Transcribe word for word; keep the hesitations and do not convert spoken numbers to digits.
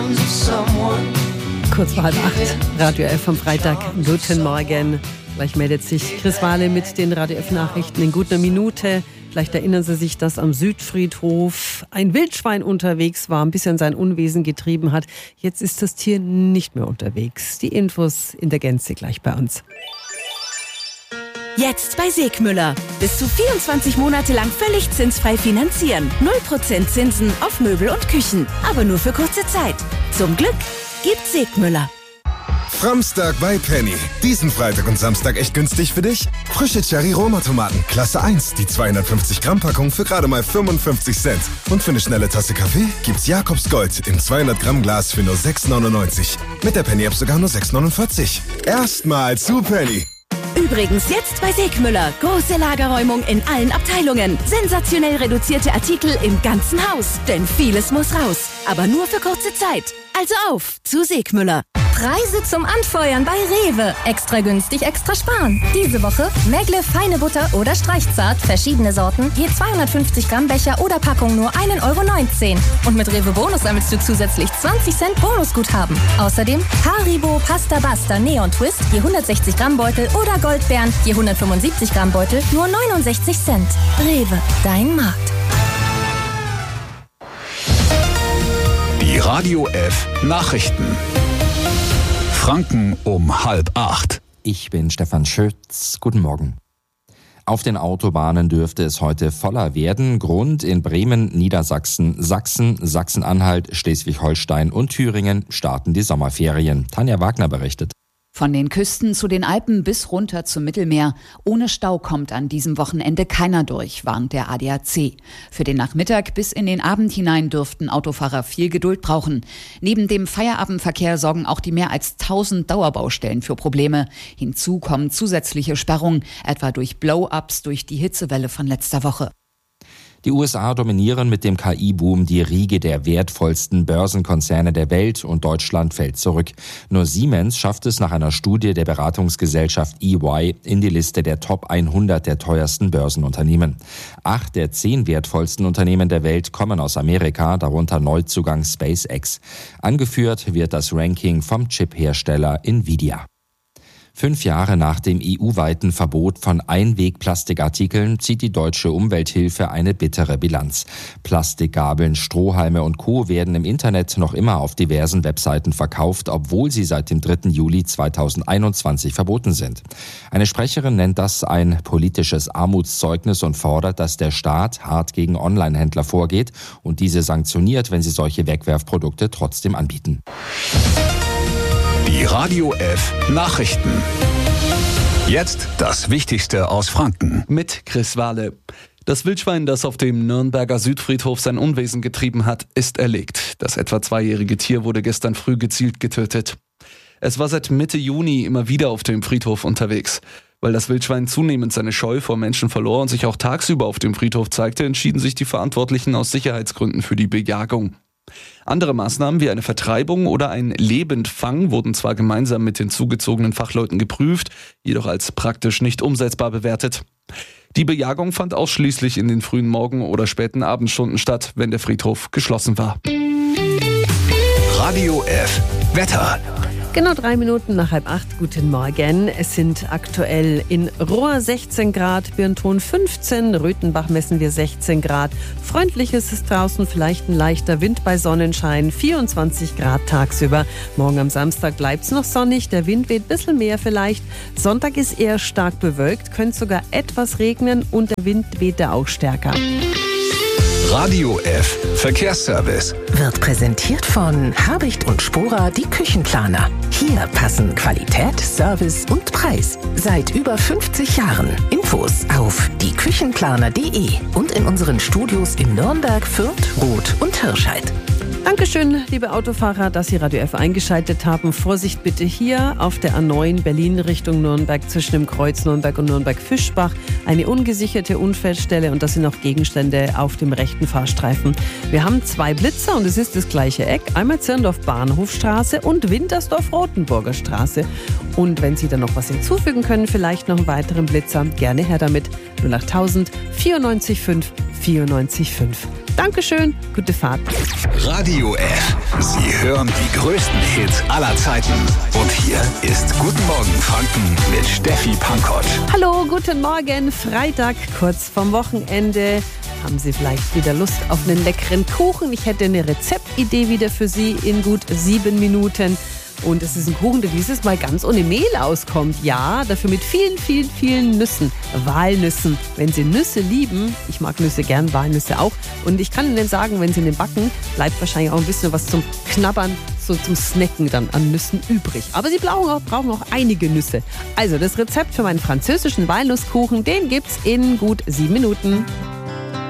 Kurz vor halb acht, Radio F vom Freitag. Guten Morgen. Gleich meldet sich Chris Wahle mit den Radio F-Nachrichten in guter Minute. Vielleicht erinnern Sie sich, dass am Südfriedhof ein Wildschwein unterwegs war, ein bisschen sein Unwesen getrieben hat. Jetzt ist das Tier nicht mehr unterwegs. Die Infos in der Gänze gleich bei uns. Jetzt bei Segmüller. Bis zu vierundzwanzig Monate lang völlig zinsfrei finanzieren. null Prozent Zinsen auf Möbel und Küchen. Aber nur für kurze Zeit. Zum Glück gibt Segmüller. Framstag bei Penny. Diesen Freitag und Samstag echt günstig für dich? Frische Cherry-Roma-Tomaten, Klasse eins, die zweihundertfünfzig Gramm Packung für gerade mal fünfundfünfzig Cent. Und für eine schnelle Tasse Kaffee gibt's Jakobs Gold im zweihundert Gramm Glas für nur sechs neunundneunzig. Mit der Penny-App sogar nur sechs neunundvierzig. Erstmal zu Penny. Übrigens jetzt bei Segmüller. Große Lagerräumung in allen Abteilungen. Sensationell reduzierte Artikel im ganzen Haus. Denn vieles muss raus. Aber nur für kurze Zeit. Also auf zu Segmüller. Preise zum Anfeuern bei Rewe. Extra günstig, extra sparen. Diese Woche Megle feine Butter oder Streichzart, verschiedene Sorten, je zweihundertfünfzig Gramm Becher oder Packung nur ein Euro neunzehn. Und mit Rewe Bonus sammelst du zusätzlich zwanzig Cent Bonusguthaben. Außerdem Haribo Pasta Basta Neon Twist, je hundertsechzig Gramm Beutel oder Goldbeeren, je hundertfünfundsiebzig Gramm Beutel, nur neunundsechzig Cent. Rewe, dein Markt. Die Radio F Nachrichten. Franken um halb acht. Ich bin Stefan Schütz. Guten Morgen. Auf den Autobahnen dürfte es heute voller werden. Grund: in Bremen, Niedersachsen, Sachsen, Sachsen-Anhalt, Schleswig-Holstein und Thüringen starten die Sommerferien. Tanja Wagner berichtet. Von den Küsten zu den Alpen bis runter zum Mittelmeer. Ohne Stau kommt an diesem Wochenende keiner durch, warnt der A D A C. Für den Nachmittag bis in den Abend hinein dürften Autofahrer viel Geduld brauchen. Neben dem Feierabendverkehr sorgen auch die mehr als tausend Dauerbaustellen für Probleme. Hinzu kommen zusätzliche Sperrungen, etwa durch Blow-ups durch die Hitzewelle von letzter Woche. Die U S A dominieren mit dem K I-Boom die Riege der wertvollsten Börsenkonzerne der Welt und Deutschland fällt zurück. Nur Siemens schafft es nach einer Studie der Beratungsgesellschaft E Y in die Liste der Top hundert der teuersten Börsenunternehmen. Acht der zehn wertvollsten Unternehmen der Welt kommen aus Amerika, darunter Neuzugang SpaceX. Angeführt wird das Ranking vom Chip-Hersteller Nvidia. Fünf Jahre nach dem E U-weiten Verbot von Einwegplastikartikeln zieht die Deutsche Umwelthilfe eine bittere Bilanz. Plastikgabeln, Strohhalme und Co. werden im Internet noch immer auf diversen Webseiten verkauft, obwohl sie seit dem dritten Juli zweitausendeinundzwanzig verboten sind. Eine Sprecherin nennt das ein politisches Armutszeugnis und fordert, dass der Staat hart gegen Onlinehändler vorgeht und diese sanktioniert, wenn sie solche Wegwerfprodukte trotzdem anbieten. Die Radio F Nachrichten. Jetzt das Wichtigste aus Franken. Mit Chris Wahle. Das Wildschwein, das auf dem Nürnberger Südfriedhof sein Unwesen getrieben hat, ist erlegt. Das etwa zweijährige Tier wurde gestern früh gezielt getötet. Es war seit Mitte Juni immer wieder auf dem Friedhof unterwegs. Weil das Wildschwein zunehmend seine Scheu vor Menschen verlor und sich auch tagsüber auf dem Friedhof zeigte, entschieden sich die Verantwortlichen aus Sicherheitsgründen für die Bejagung. Andere Maßnahmen wie eine Vertreibung oder ein Lebendfang wurden zwar gemeinsam mit den zugezogenen Fachleuten geprüft, jedoch als praktisch nicht umsetzbar bewertet. Die Bejagung fand ausschließlich in den frühen Morgen- oder späten Abendstunden statt, wenn der Friedhof geschlossen war. Radio F Wetter. Genau drei Minuten nach halb acht. Guten Morgen. Es sind aktuell in Rohr sechzehn Grad, Birnthon fünfzehn, Röthenbach messen wir sechzehn Grad. Freundlich ist es draußen, vielleicht ein leichter Wind bei Sonnenschein, vierundzwanzig Grad tagsüber. Morgen am Samstag bleibt es noch sonnig, der Wind weht ein bisschen mehr vielleicht. Sonntag ist eher stark bewölkt, könnte sogar etwas regnen und der Wind weht auch stärker. Radio F Verkehrsservice wird präsentiert von Habicht und Spora, die Küchenplaner. Hier passen Qualität, Service und Preis. Seit über fünfzig Jahren. Infos auf die küchenplaner punkt de und in unseren Studios in Nürnberg, Fürth, Roth und Hirscheid. Dankeschön, liebe Autofahrer, dass Sie Radio F eingeschaltet haben. Vorsicht bitte hier auf der A neun Berlin Richtung Nürnberg zwischen dem Kreuz Nürnberg und Nürnberg-Fischbach. Eine ungesicherte Unfallstelle und da sind noch Gegenstände auf dem rechten Fahrstreifen. Wir haben zwei Blitzer und es ist das gleiche Eck. Einmal Zirndorf-Bahnhofstraße und Wintersdorf-Rotenburger Straße. Und wenn Sie da noch was hinzufügen können, vielleicht noch einen weiteren Blitzer, gerne her damit. null achttausend vierundneunzig fünf vierundneunzig fünf. Dankeschön, gute Fahrt. Radio Radio F. Sie hören die größten Hits aller Zeiten. Und hier ist Guten Morgen Franken mit Steffi Pankott. Hallo, guten Morgen. Freitag, kurz vorm Wochenende. Haben Sie vielleicht wieder Lust auf einen leckeren Kuchen? Ich hätte eine Rezeptidee wieder für Sie in gut sieben Minuten. Und es ist ein Kuchen, der dieses Mal ganz ohne Mehl auskommt. Ja, dafür mit vielen, vielen, vielen Nüssen. Walnüssen. Wenn Sie Nüsse lieben, ich mag Nüsse gern, Walnüsse auch. Und ich kann Ihnen sagen, wenn Sie den backen, bleibt wahrscheinlich auch ein bisschen was zum Knabbern, so zum Snacken dann an Nüssen übrig. Aber Sie brauchen auch, brauchen auch einige Nüsse. Also das Rezept für meinen französischen Walnusskuchen, den gibt's in gut sieben Minuten.